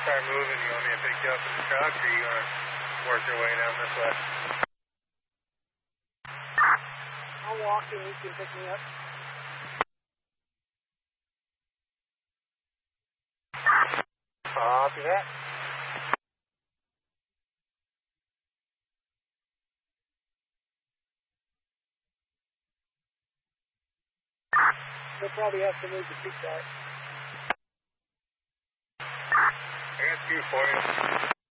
start moving, you want me to pick you up in the truck, or you going to work your way down this way? I'll walk and you can pick me up. Copy that. We'll probably have to move the seat back. I got two for you.